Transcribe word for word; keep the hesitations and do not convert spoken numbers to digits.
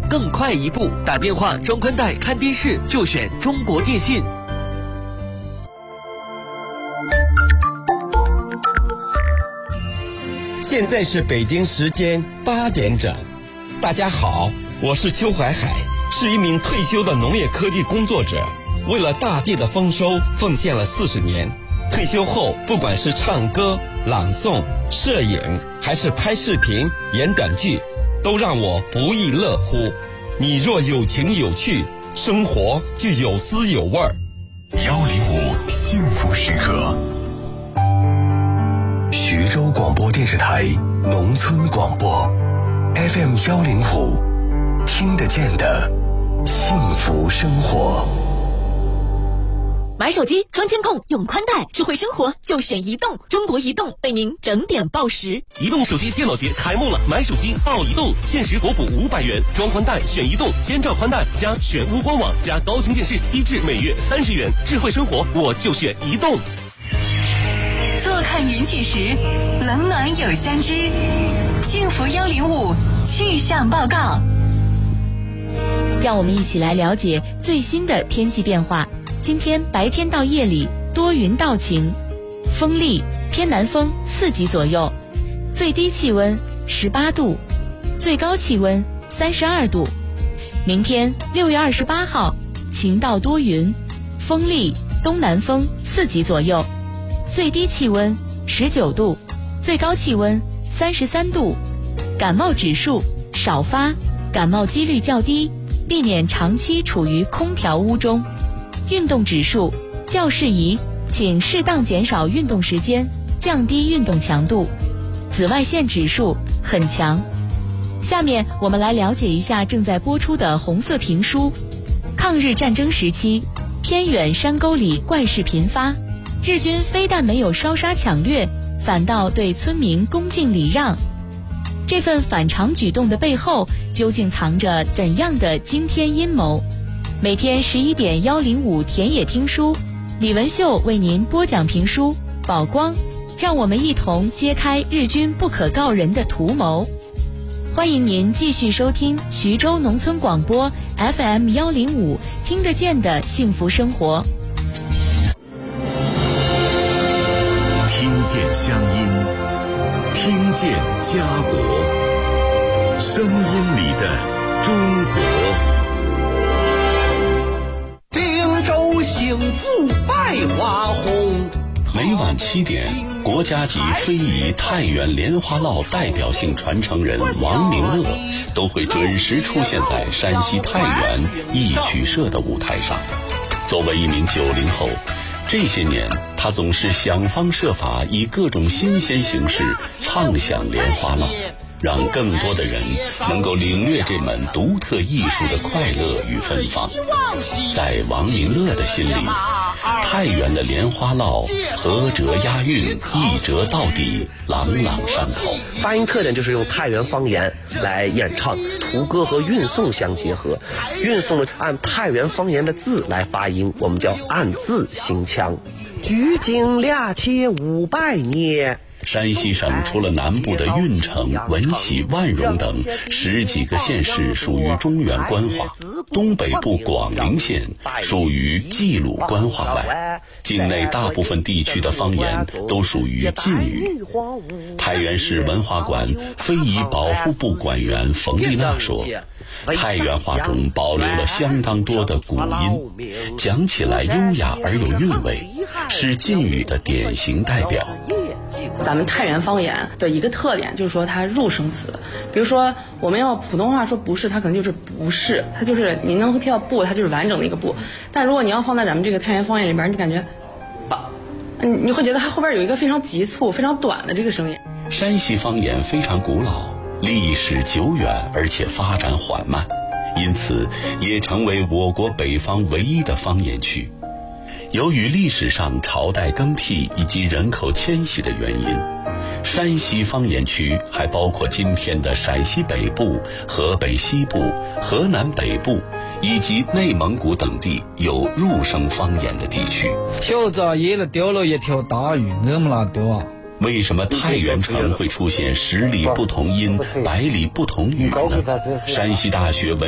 更快一步。打电话装宽带看电视就选中国电信。 现在是北京时间八点整。大家好，我是邱怀海，是一名退休的农业科技工作者，为了大地的丰收奉献了四十年。退休后，不管是唱歌、朗诵、摄影，还是拍视频、演短剧，都让我不亦乐乎。你若有情有趣，生活就有滋有味儿。 幺零五幸福时刻，徐州广播电视台农村广播 F M 幺零五，听得见的幸福生活。 买手机装监控用宽带，智慧生活就选移动。中国移动为您整点报时。 移动手机电脑节开幕了，买手机报移动，限时国补五百元，装宽带选移动，先兆宽带加全屋官网加高清电视，低至每月三十元。智慧生活我就选移动。 坐看云起时，冷暖有相知。幸福幺零五气象报告， 让我们一起来了解最新的天气变化。今天白天到夜里多云到晴，风力偏南风四级左右，最低气温十八度，最高气温三十二度。明天六月二十八号，晴到多云，风力东南风四级左右，最低气温十九度，最高气温三十三度。感冒指数少发，感冒几率较低，避免长期处于空调屋中。运动指数较适宜，请适当减少运动时间，降低运动强度。紫外线指数很强。下面我们来了解一下正在播出的红色评书。抗日战争时期，偏远山沟里怪事频发，日军非但没有烧杀抢掠，反倒对村民恭敬礼让。这份反常举动的背后，究竟藏着怎样的惊天阴谋？每天十一点幺零五田野听书，李文秀为您播讲评书《宝光》，让我们一同揭开日军不可告人的图谋。欢迎您继续收听徐州农村广播 F M 幺零五，听得见的幸福生活。 听见乡音，听见家国，声音里的中国。 荆州幸福百花红。 每晚七点，国家级非遗太原莲花烙代表性传承人王明乐都会准时出现在山西太原艺曲社的舞台上。作为一名九零后，这些年他总是想方设法以各种新鲜形式唱响莲花烙，让更多的人能够领略这门独特艺术的快乐与芬芳。在王明乐的心里，太原的莲花烙合辙押韵，一折到底，朗朗上口。 发音特点就是用太原方言来演唱，图歌和韵诵相结合，韵诵的按太原方言的字来发音，我们叫按字行腔。距今两千五百年。 山西省除了南部的运城、闻喜、万荣等十几个县市属于中原官话，东北部广陵县属于冀鲁官话外，境内大部分地区的方言都属于晋语。太原市文化馆非遗保护部馆员冯丽娜说，太原话中保留了相当多的古音，讲起来优雅而有韵味，是晋语的典型代表。 咱们太原方言的一个特点就是说它入声词，比如说我们要普通话说不是，它可能就是不是，它就是你能听到不，它就是完整的一个不。但如果你要放在咱们这个太原方言里边，你感觉吧，你会觉得它后边有一个非常急促、非常短的这个声音。 山西方言非常古老，历史久远，而且发展缓慢，因此也成为我国北方唯一的方言区。由于历史上朝代更替以及人口迁徙的原因，山西方言区还包括今天的陕西北部、河北西部、河南北部以及内蒙古等地有入声方言的地区。 小子野了钓了一条大鱼，那么那多啊！ 为什么太原城会出现十里不同音、百里不同语呢？山西大学文